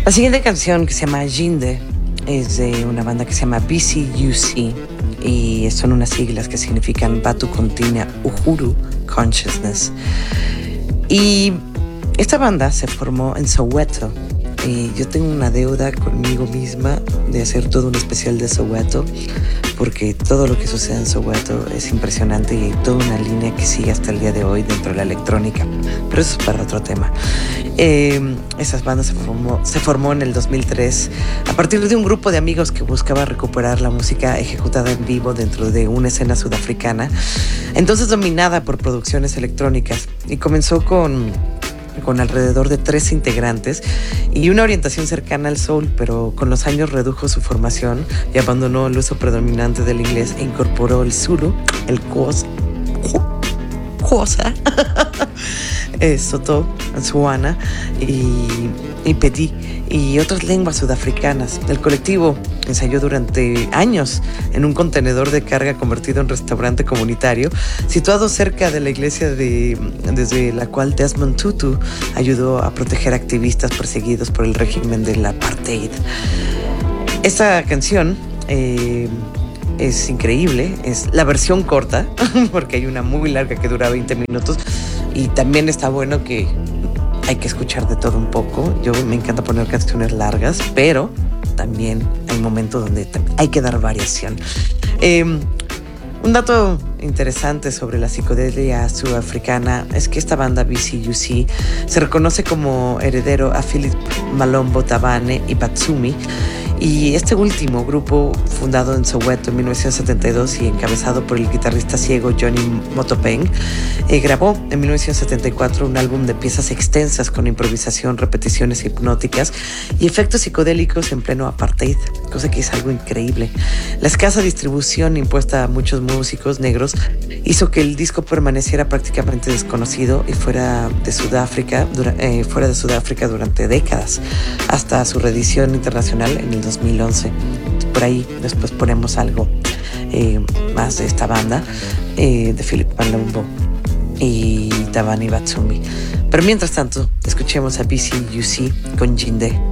La siguiente canción, que se llama Jinde, es de una banda que se llama BCUC y son unas siglas que significan Batu Contina Uhuru Consciousness. Y esta banda se formó en Soweto. Y yo tengo una deuda conmigo misma de hacer todo un especial de Soweto, porque todo lo que sucede en Soweto es impresionante y hay toda una línea que sigue hasta el día de hoy dentro de la electrónica. Pero eso es para otro tema. Esas bandas se formó en el 2003 a partir de un grupo de amigos que buscaba recuperar la música ejecutada en vivo dentro de una escena sudafricana, entonces dominada por producciones electrónicas, y comenzó con alrededor de 3 integrantes y una orientación cercana al soul, pero con los años redujo su formación y abandonó el uso predominante del inglés e incorporó el Zulu, el Xhosa, Soto, Tswana y Pedi y otras lenguas sudafricanas. El colectivo ensayó durante años en un contenedor de carga convertido en restaurante comunitario situado cerca de la iglesia desde la cual Desmond Tutu ayudó a proteger activistas perseguidos por el régimen del apartheid. Esta canción es increíble, es la versión corta porque hay una muy larga que dura 20 minutos y también está bueno que hay que escuchar de todo un poco. Yo me encanta poner canciones largas, pero también hay momentos donde hay que dar variación. Un dato interesante sobre la psicodelia sudafricana es que esta banda BCUC se reconoce como heredero a Philip Malombo Tabane y Batsumi, y este último grupo, fundado en Soweto en 1972 y encabezado por el guitarrista ciego Johnny Motopeng, grabó en 1974 un álbum de piezas extensas con improvisación, repeticiones hipnóticas y efectos psicodélicos en pleno apartheid, cosa que es algo increíble. La escasa distribución impuesta a muchos músicos negros hizo que el disco permaneciera prácticamente desconocido y fuera de Sudáfrica durante décadas, hasta su reedición internacional en el 2011. Por ahí después ponemos algo más de esta banda de Philip Malombo y Tabane Batsumi. Pero mientras tanto, escuchemos a BCUC con Jinde.